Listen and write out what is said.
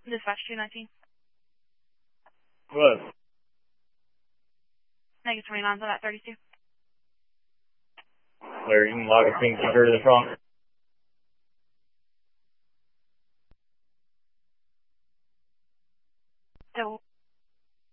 Dispatch 219. What? Negative 29's on that 32. Where you can log a ping keeper to the front.